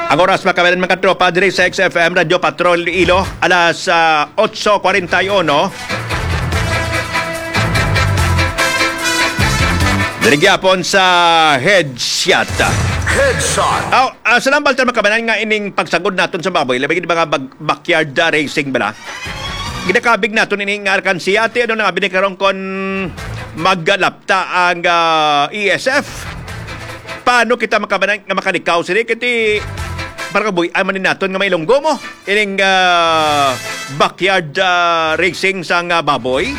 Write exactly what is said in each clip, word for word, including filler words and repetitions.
Ang oras makabalan mga tropa diri sa X F M Radio Patrol Ilo alas uh, eight forty-one. Diri gyapon sa headshot. Headshot. Aw, uh, sa lambal ta makabalan nga ining pagsagod naton sa baboy, labi gid mga bag- backyard uh, racing bala. Ginakabig naton ining arkansiya ati ano nga binikaron kon maggalapta ang uh, E S F. Paano kita makabanan nga makalikaw sila kiti para kaboy ay manin naton nga may lunggo mo ining uh, backyard uh, racing sang uh, baboy.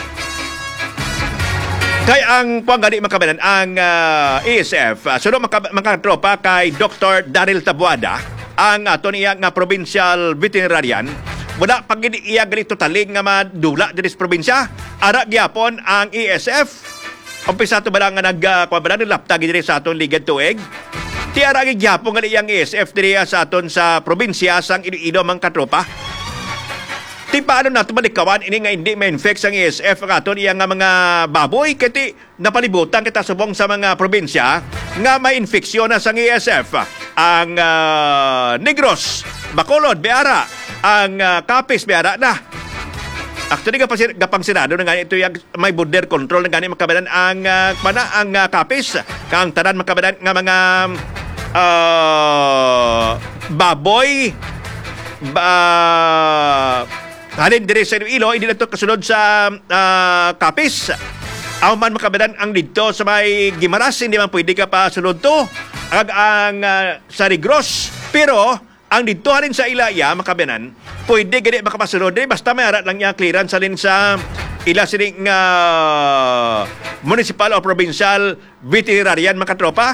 Kay ang pangali makabanan ang uh, E S F uh, suno maka, makatropa kay Doctor Daryl Tabuada ang aton iya nga provincial veterinarian. Wala pag iya gali totaling nga madula diri sa probinsya. Ara gyapon ang E S F. Umpisa to ba nga nag uh, kuan lapta diri sa aton ligad tuig. Ti ara gyapon nga iyang E S F diri sa aton sa probinsya sang Iloilo mang katropa. Ti paano nato malikawan ini nga hindi ma-infect ang E S F ang aton iyang nga mga baboy kiti napalibutan kita subong sa mga probinsya nga may infeksyon na sang E S F. Ang uh, Negros, Bacolod, Beara, ang uh, Capiz, Beara na. Actually, gapang, gapang sinado na nga ito yung may border control na gani makabalan ang uh, mana ang uh, Capiz. Kang tanan makabalan nga mga uh, baboy ba, halin diri sa Iloilo, hindi na ito kasunod sa uh, Capiz. Ang man makabalan ang dito sa may Gimaras, hindi man pwede ka pa sunod to. Ang, ang uh, sa Negros. Pero ang dito rin sa Ilaya, makabanan, pwede gani makapasunod din. Basta may arat lang niya clearance alin sa ila sining uh, municipal o provincial veterinarian makatropa.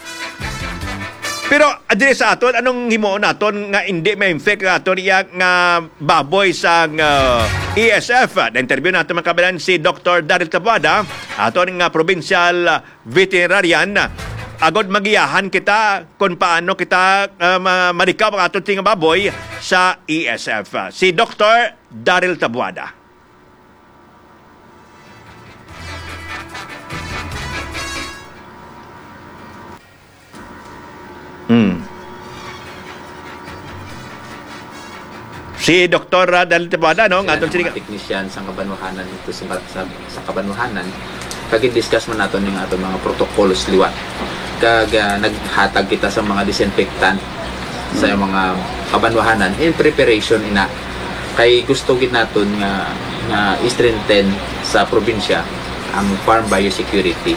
Pero adire sa aton, anong himo naton nga hindi ma-infect aton iya nga baboy sa uh, E S F? Na-interview natin makabalan si Doctor Daryl Tabuada, aton nga provincial veterinarian. Agod magiyahan kita kung paano kita uh, marikaw ang aton tinga baboy sa E S F. Si Doctor Daryl Tabuada. Hmm. Si Doktor Daryl Tabuada, no? Nga Sila mga technician sa kabanwahanan dito sa, sa, sa kabanwahanan. Kag-discuss man natin yung ato mga protocols liwat. Kag uh, naghatag kita sa mga disinfectant hmm. sa mga kabanwahanan in preparation ina. Kay gusto gid naton nga nga i-strengthen sa probinsya ang farm biosecurity.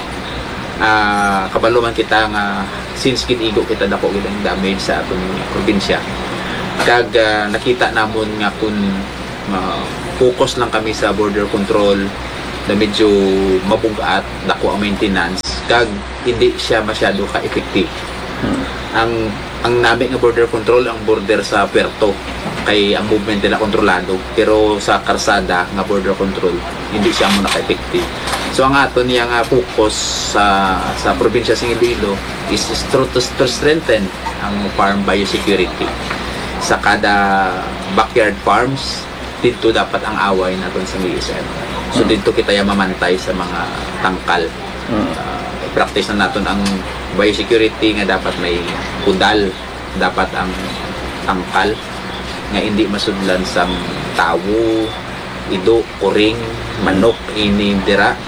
Uh, kabalo man kita nga since gid igo kita dako gid ang damage sa atong probinsya. Kag uh, nakita namon nga kun uh, focus lang kami sa border control na medyo mabugat dako ang maintenance kag hindi siya masyado ka-effective. Hmm. Ang ang nabi nga border control ang border sa Puerto kay ang movement nila kontrolado pero sa karsada nga border control hindi siya mo naka-effective. So ang aton niya nga focus sa sa probinsya sa Iloilo is to, to, to strengthen ang farm biosecurity. Sa kada backyard farms dito dapat ang away naton sa E S F. So dito kita ya mamantay sa mga tangkal. Uh, practice na naton ang biosecurity nga dapat may pudal, dapat ang tangkal nga hindi masudlan sang tawo, ido, kuring, manok ini dira.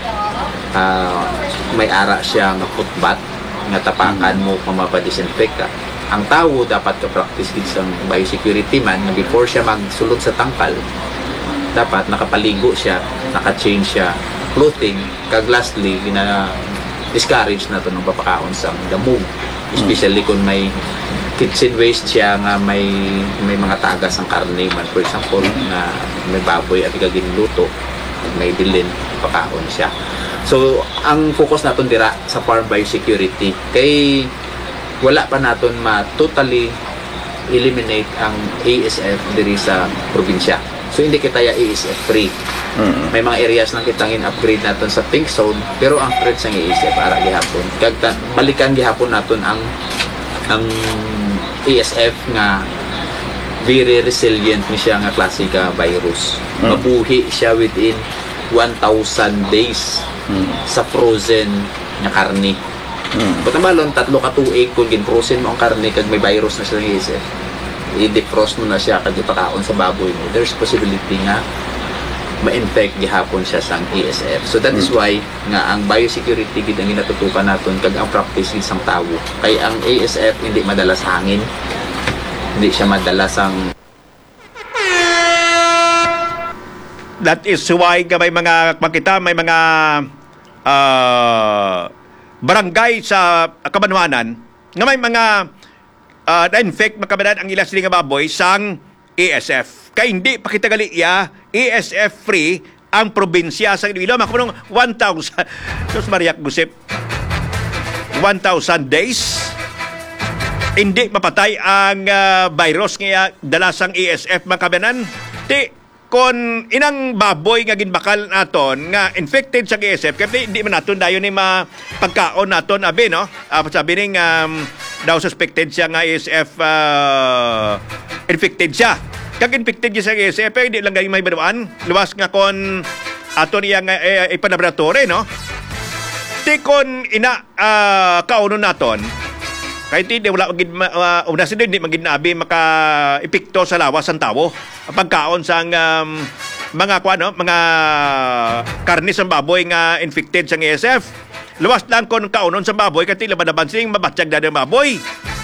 Uh, may ara siya nga putbat nga tapakan mo kung mapadisinfect ka. Ang tawo dapat ka-practice gid sang biosecurity man na before siya magsulod sa tangkal dapat nakapaligo siya, naka-change siya clothing, kag lastly gina discourage na to ng papakaon sa damog, especially kung may kitchen waste siya nga may may mga tagas ang karne man, for example na may baboy at igaginluto may bilin pakaon siya. So ang focus naton dira sa farm biosecurity kay wala pa naton ma totally eliminate ang E S F diri sa probinsya. So hindi kita ya E S F free. Mm-hmm. May mga areas lang kitang in-upgrade naton sa pink zone pero ang threat sa E S F ara gihapon. Kag balikan gihapon naton ang ang E S F nga very resilient ni siya nga klase ka virus. Mm-hmm. Mabuhi siya within one thousand days mm-hmm. sa frozen nga karne. Hmm. Kung tamalon, tatlo ka tuig kung ginprosin mo ang karne kag may virus na siya ng E S F, i-defrost mo na siya kag ipakaon sa baboy mo, there's possibility nga ma-infect gihapon siya sang E S F. So that is why nga ang biosecurity gid ang ginatutukan naton kag ang practice gid sang tawo. Kay ang E S F hindi madala sa hangin. Hindi siya madala sang That is why nga may mga makita, may mga ah, barangay sa Kabanwanan nga may mga uh, na-infect makabanan ang ilang siling nga baboy sang E S F. Kaya hindi pa kita gali iya E S F free ang probinsya sa Iloilo. Makapunong one thousand. Sus Mariak Gusip. one thousand days. Hindi mapatay ang uh, virus nga dala sang E S F makabanan. Ti kon inang baboy nga ginbakal naton nga infected sa E S F kaya hindi man naton dayon ni mapagkaon naton abi no. Uh, sabi ning um, daw suspected siya nga E S F uh, infected siya. Kag infected siya sa E S F pero hindi lang galing may badawaan. Luwas nga kon aton iya nga eh, ipanabratory no. Ti kon ina uh, kaunon naton kahit hindi wala magid uh, una sila hindi magid naabi maka epekto sa lawas ang tawo pagkaon sang um, mga kuano mga karne sa baboy nga infected sa E S F. Luwas lang kon kaunon sa baboy kati labanaban sing mabatsyag na ng baboy.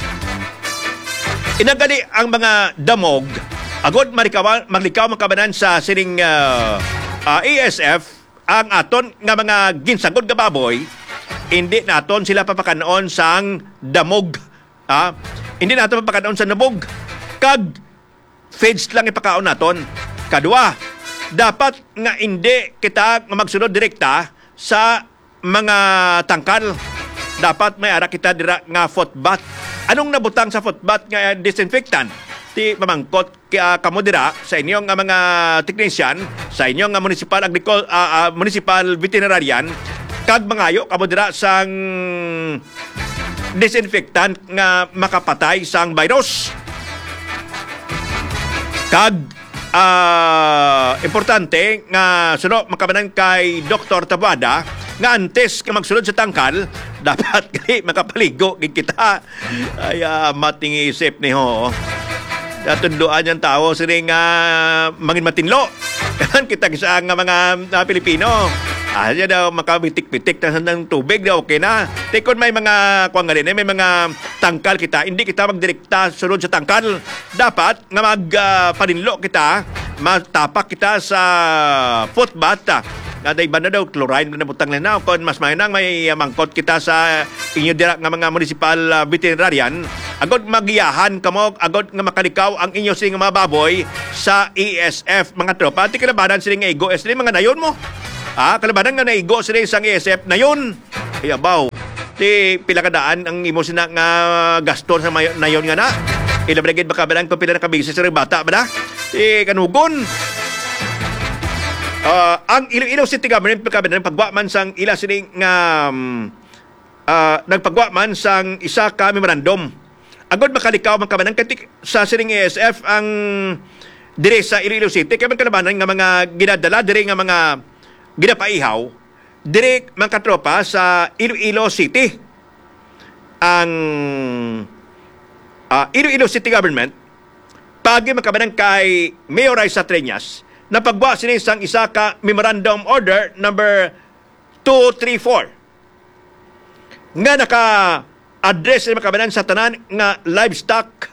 Inagali ang mga damog agod marikaw maglikaw makabanan sa sining uh, uh, E S F ang aton nga mga ginsagod nga baboy. Hindi naton sila papakanoon sang damog. Ha? Hindi naton papakanoon sa nabog. Kag feeds lang ipakaon naton. Kadua, dapat nga hindi kita magsunod direkta sa mga tangkal. Dapat may ara kita dira nga footbath. Anong nabutang sa footbath nga disinfectant? Ti mamangkot kaya kamo dira sa inyong nga mga technician, sa inyong nga municipal agricol uh, uh, municipal veterinarian kag mangayo kamo dira sang disinfectant nga makapatay sang virus. Kag uh, importante nga suno makabanan kay Doktor Tabuada nga antes ka magsulod sa tangkal dapat kay makapaligo gid kita. Ay uh, mating isip ni ho. Natunduan yung tao sila nga mangin matinlo. Yan kita kisa nga mga uh, Pilipino. Ah, yan daw makabitik-bitik ng tubig daw okay na. Tikon may mga kuwang nga din, may mga tangkal kita. Hindi kita magdirekta sunod sa tangkal. Dapat nga magpaninlo uh, kita, matapak kita sa footbath. Nga day ba na daw, chlorine na butang na. Kung mas may nang may uh, mangkot kita sa inyo dira nga mga municipal uh, veterinarian, agod magiyahan kamo, agod nga makalikaw ang inyo sing mga baboy sa E S F mga tropa. Ti kalabanan sila nga igo, sila mga nayon mo. Ah, kalabanan nga naigo sila isang E S F na yun. Ay, abaw. Ti pilakadaan ang imo sina nga gaston sa mayo, na yun nga na. Ilabragid baka ba lang kung pila na kabisi sa bata ba na? Ti kanugon. Uh, ang Iloilo City Government pagkabanan pagwa man sang ila sining nga um, uh, nagpagwa man sang isa ka memorandum. Agod makalikaw man kabanan katik sa sining E S F ang dire sa Iloilo City kay man kalabanan nga mga ginadala dire nga mga ginapaihaw dire man katropa sa Iloilo City. Ang uh, Iloilo City Government pagi makabanan kay Mayor Raisa Treñas na pagwa sinisang isa ka Memorandum Order number two three four nga naka-address na makabanan sa tanan nga livestock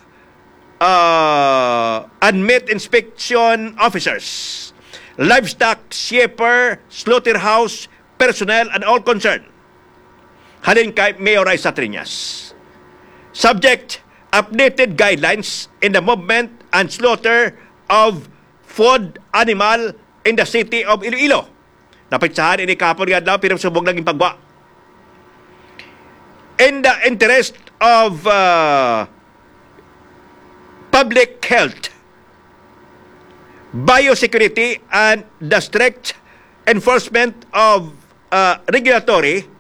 uh, and meat inspection officers, livestock shepherd, slaughterhouse personnel and all concerned. Halin kay Mayor Raisa Triñas. Subject, updated guidelines in the movement and slaughter of food animal in the city of Iloilo. Napitsahan ini kapon nga daw pero subong naging pagwa. In the interest of uh, public health, biosecurity, and the strict enforcement of uh, regulatory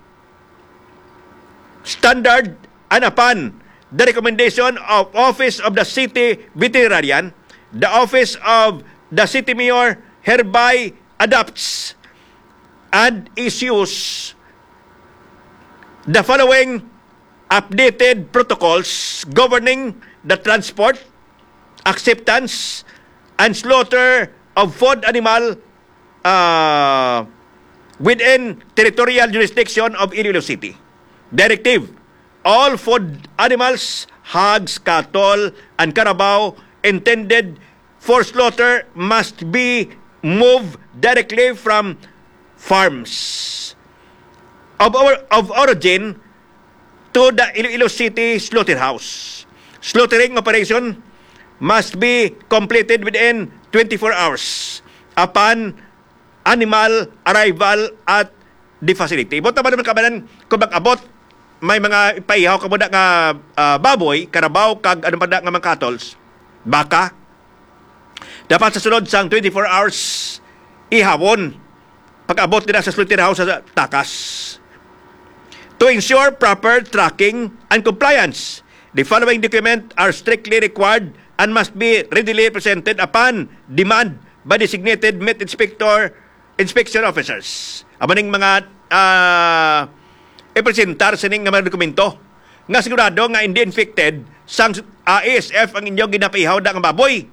standard and upon the recommendation of Office of the City Veterinarian, the Office of the City Mayor hereby adopts and issues the following updated protocols governing the transport, acceptance, and slaughter of food animal uh, within territorial jurisdiction of Iloilo City. Directive: all food animals, hogs, cattle, and carabao intended for slaughter must be moved directly from farms of, or, of origin to the Iloilo City slaughterhouse. Slaughtering operation must be completed within twenty-four hours upon animal arrival at the facility. Buta ba naman kabanan kung mag-abot may mga paihaw ka muna nga uh, baboy, karabaw, kag ano pa da nga mga katols, baka, dapat sa sunod sang twenty-four hours ihawon pag-abot nila sa slaughterhouse sa takas. To ensure proper tracking and compliance, the following documents are strictly required and must be readily presented upon demand by designated meat inspector inspection officers. Amaning mga uh, ipresentar sa ning mga dokumento nga sigurado nga hindi infected sang uh, A S F ang inyong ginapihaw da nga baboy.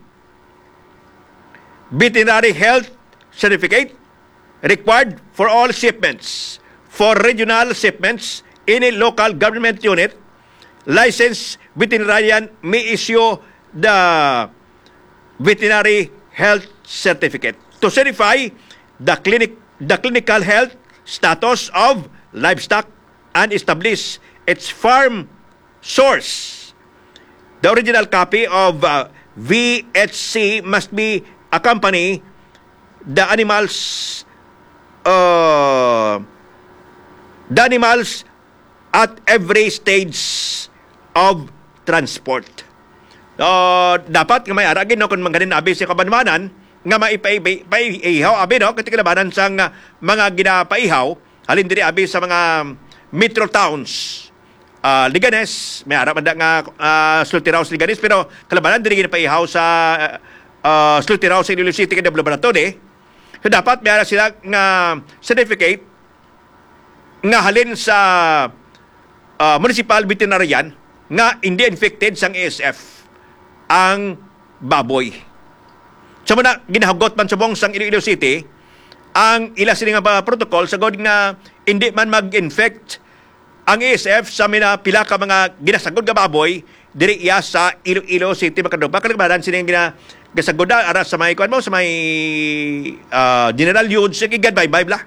Veterinary health certificate required for all shipments. For regional shipments, any local government unit licensed veterinarian may issue the veterinary health certificate to certify the clinic the clinical health status of livestock and establish its farm source. The original copy of uh, V H C must be accompany the animals uh, the animals at every stage of transport. Uh, dapat nga may aragin no kung maganin abi sa kabanwanan nga maipaihaw abi no kasi kalabanan sang uh, mga ginapaihaw halin diri abi sa mga metro towns. Uh, Liganes, may arap man nga uh, slaughterhouse Liganes pero kalabanan diri ginapaihaw sa uh, slaughterhouse sa Iloilo City kada laboratory. So dapat may ara sila nga certificate nga halin sa uh, municipal veterinarian nga hindi infected sang A S F ang baboy. Sa muna, ginahugot man sa buong sang Iloilo City ang ila sila nga protocol sa god nga hindi man mag-infect ang A S F sa mina pila ka mga ginasagod nga baboy diri iya sa Iloilo City makadugma kalagbanan sila nga ginasagod ara sa may kuan mo sa may uh, General Hughes sige gad bye bye blah.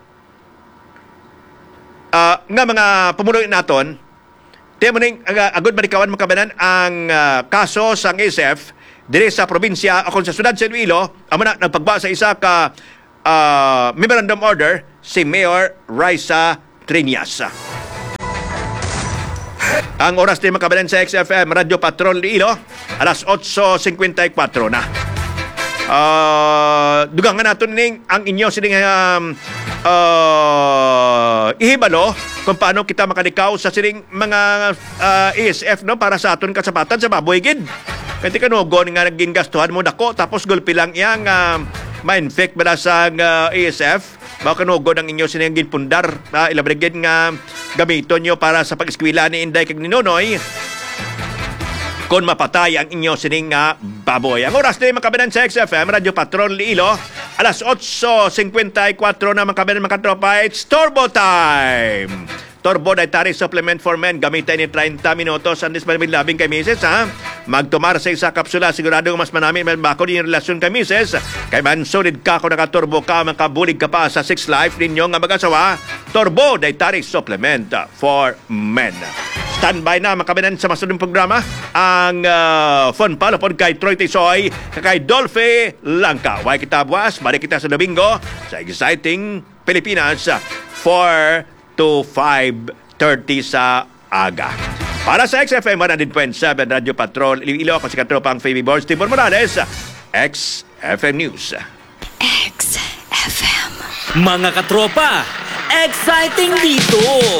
Uh, nga mga pumuloy naton, tiyan mo ning uh, agod marikawan makabanan ang uh, kaso sa A S F dire sa probinsya o sa syudad sa Iloilo, amo na nagpagba sa isa ka uh, memorandum order si Mayor Raisa Triñas. Ang oras din makabanan sa X F M Radio Patrol Iloilo, alas eight fifty-four na. Uh, dugangan natin ning ang inyo sining um, uh, ihibalo kung paano kita makadikaw sa sining mga uh, A S F no para sa aton kasapatan sa baboy gid. Kasi kanugon nga naging gastuhan mo dako tapos gulpi lang iyang uh, ma-infect bala sa uh, A S F. Baka kanugon ang inyo sining ginpundar uh, ilabrigid nga gamiton nyo para sa pag-eskwela ni Inday kag ni Nonoy kung mapatay ang inyo sining nga baboy. Ang oras din makabinan sa X F M, Radio Patrol Iloilo, alas eight fifty-four na makabinan mga tropa, it's Turbo Time! Turbo Dietary Supplement for Men, gamitin ni thirty minutos, andis man may labing kay misis, ha? Magtumar sa isa kapsula, sigurado mas manami, may bako din yung relasyon kay misis. Kay man, solid ka kung nakaturbo ka, makabulig ka pa sa six life ninyo nga mag-asawa. Turbo Dietary Supplement for Men. Standby na makabinan sa masunod programa ang uh, Fun Palapod kay Troy Tisoy kay Dolphy Langka. Way kita buwas, balik kita sa Domingo sa Exciting Pilipinas four to five thirty sa aga. Para sa X F M one hundred point seven Radio Patrol Iloilo, ako si katropang Fabi Boards, Tibor Morales, X F M News. X F M. Mga katropa, exciting dito!